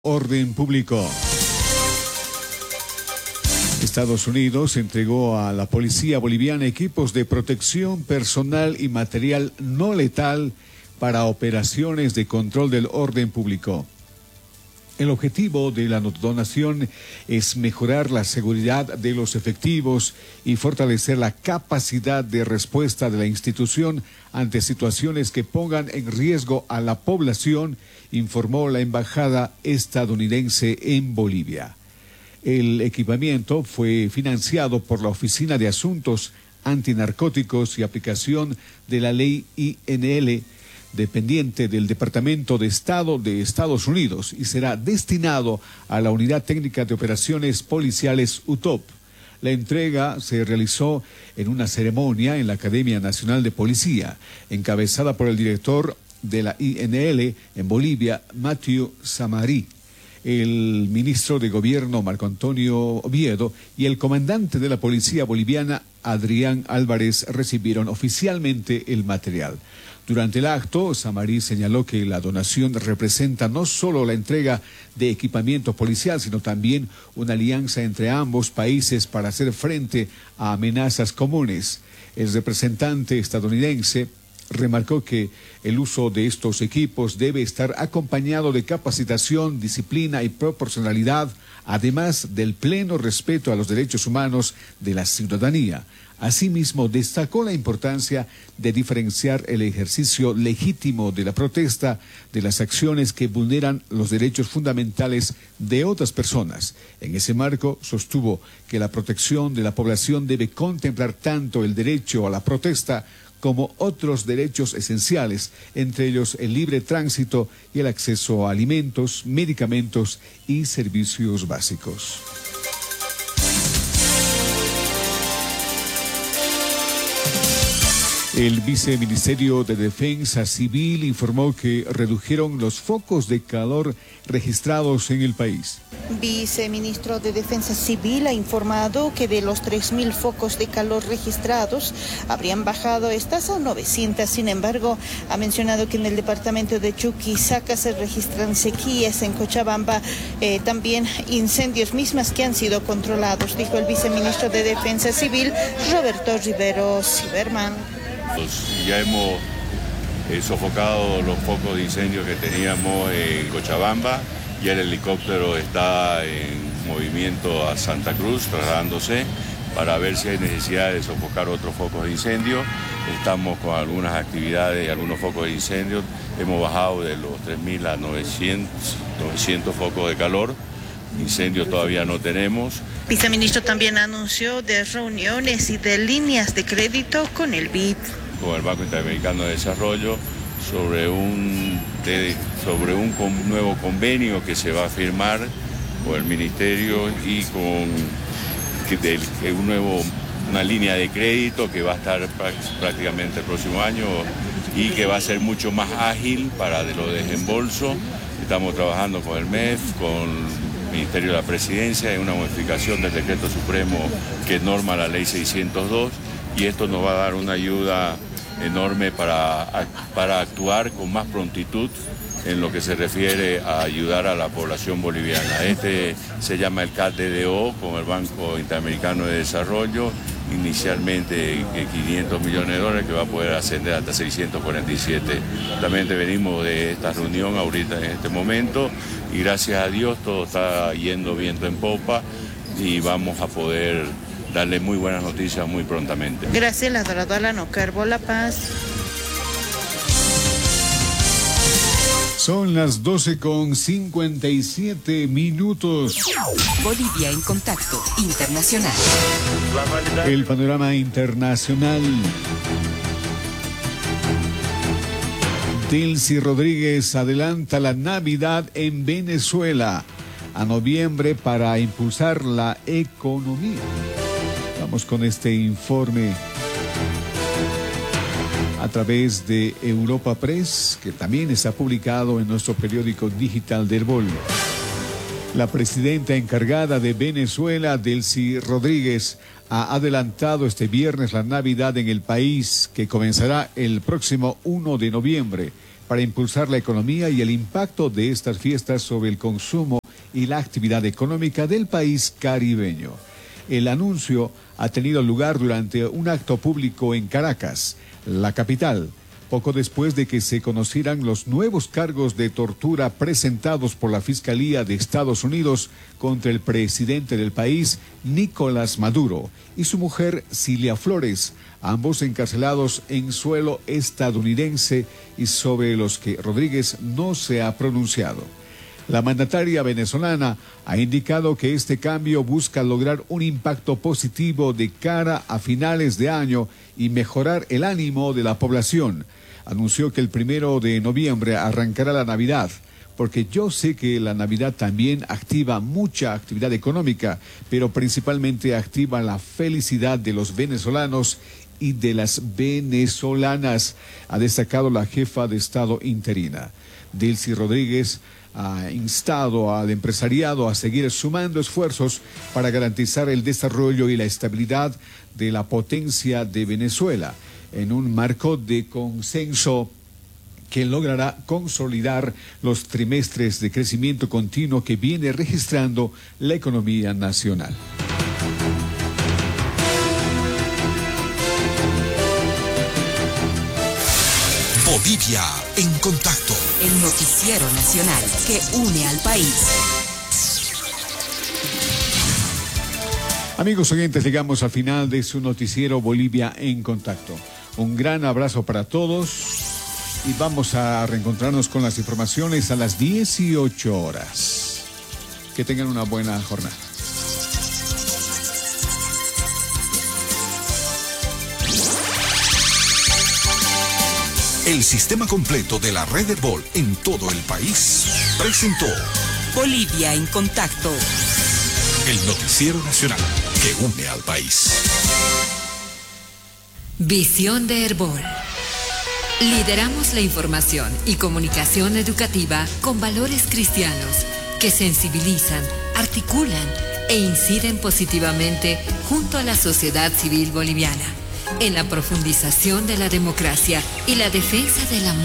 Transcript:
Orden público. Estados Unidos entregó a la policía boliviana equipos de protección personal y material no letal para operaciones de control del orden público. El objetivo de la donación es mejorar la seguridad de los efectivos y fortalecer la capacidad de respuesta de la institución ante situaciones que pongan en riesgo a la población, informó la embajada estadounidense en Bolivia. El equipamiento fue financiado por la Oficina de Asuntos Antinarcóticos y Aplicación de la Ley INL, dependiente del Departamento de Estado de Estados Unidos, y será destinado a la Unidad Técnica de Operaciones Policiales UTOP. La entrega se realizó en una ceremonia en la Academia Nacional de Policía, encabezada por el director de la INL en Bolivia, Matthew Samarí. El ministro de Gobierno, Marco Antonio Oviedo, y el comandante de la Policía Boliviana, Adrián Álvarez, recibieron oficialmente el material. Durante el acto, Samarí señaló que la donación representa no solo la entrega de equipamiento policial, sino también una alianza entre ambos países para hacer frente a amenazas comunes. El representante estadounidense remarcó que el uso de estos equipos debe estar acompañado de capacitación, disciplina y proporcionalidad, además del pleno respeto a los derechos humanos de la ciudadanía. Asimismo, destacó la importancia de diferenciar el ejercicio legítimo de la protesta de las acciones que vulneran los derechos fundamentales de otras personas. En ese marco, sostuvo que la protección de la población debe contemplar tanto el derecho a la protesta como otros derechos esenciales, entre ellos el libre tránsito y el acceso a alimentos, medicamentos y servicios básicos. El Viceministerio de Defensa Civil informó que redujeron los focos de calor registrados en el país. Viceministro de Defensa Civil ha informado que de los 3.000 focos de calor registrados habrían bajado estas a 900. Sin embargo, ha mencionado que en el departamento de Chuquisaca se registran sequías, en Cochabamba también incendios mismas que han sido controlados, dijo el viceministro de Defensa Civil, Roberto Rivero Ciberman. Ya hemos sofocado los focos de incendio que teníamos en Cochabamba. Ya el helicóptero está en movimiento a Santa Cruz, trasladándose para ver si hay necesidad de sofocar otros focos de incendio. Estamos con algunas actividades y algunos focos de incendio. Hemos bajado de los 3.000 a 900 focos de calor. Incendios todavía no tenemos. Viceministro también anunció de reuniones y de líneas de crédito con el BID. Con el Banco Interamericano de Desarrollo sobre un nuevo convenio que se va a firmar con el Ministerio y con una línea de crédito que va a estar prácticamente el próximo año y que va a ser mucho más ágil para los desembolsos. Estamos trabajando con el MEF, con el Ministerio de la Presidencia en una modificación del Decreto Supremo que norma la Ley 602 y esto nos va a dar una ayuda enorme para actuar con más prontitud en lo que se refiere a ayudar a la población boliviana. Este se llama el CAD-DDO con el Banco Interamericano de Desarrollo, inicialmente $500 millones que va a poder ascender hasta 647. Justamente venimos de esta reunión ahorita en este momento y gracias a Dios todo está yendo viento en popa y vamos a poder darle muy buenas noticias muy prontamente. Gracias, la Dorado Alano Carbo, La Paz. Son las 12:57. Bolivia en Contacto Internacional. El panorama internacional. Delcy Rodríguez adelanta la Navidad en Venezuela a noviembre para impulsar la economía. Vamos con este informe a través de Europa Press, que también está publicado en nuestro periódico digital del Bol. La presidenta encargada de Venezuela, Delcy Rodríguez, ha adelantado este viernes la Navidad en el país, que comenzará el próximo 1 de noviembre, para impulsar la economía y el impacto de estas fiestas sobre el consumo y la actividad económica del país caribeño. El anuncio ha tenido lugar durante un acto público en Caracas, la capital, poco después de que se conocieran los nuevos cargos de tortura presentados por la Fiscalía de Estados Unidos contra el presidente del país, Nicolás Maduro, y su mujer, Cilia Flores, ambos encarcelados en suelo estadounidense y sobre los que Rodríguez no se ha pronunciado. La mandataria venezolana ha indicado que este cambio busca lograr un impacto positivo de cara a finales de año y mejorar el ánimo de la población. Anunció que el 1 de noviembre arrancará la Navidad, porque yo sé que la Navidad también activa mucha actividad económica, pero principalmente activa la felicidad de los venezolanos y de las venezolanas, ha destacado la jefa de Estado interina. Delcy Rodríguez ha instado al empresariado a seguir sumando esfuerzos para garantizar el desarrollo y la estabilidad de la potencia de Venezuela, en un marco de consenso que logrará consolidar los trimestres de crecimiento continuo que viene registrando la economía nacional. Bolivia en contacto. El noticiero nacional que une al país. Amigos oyentes, llegamos al final de su noticiero Bolivia en contacto. Un gran abrazo para todos y vamos a reencontrarnos con las informaciones a las 18 horas. Que tengan una buena jornada. El sistema completo de la red Herbol en todo el país presentó Bolivia en contacto. El noticiero nacional que une al país. Visión de Herbol. Lideramos la información y comunicación educativa con valores cristianos que sensibilizan, articulan e inciden positivamente junto a la sociedad civil boliviana en la profundización de la democracia y la defensa de la